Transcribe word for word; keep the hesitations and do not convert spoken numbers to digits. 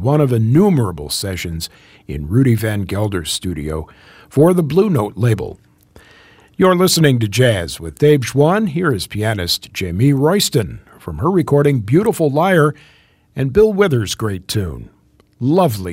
one of innumerable sessions in Rudy Van Gelder's studio for the Blue Note label. You're listening to Jazz with Dave Schwann. Here is pianist Jamie Royston from her recording Beautiful Liar and Bill Withers' great tune, Lovely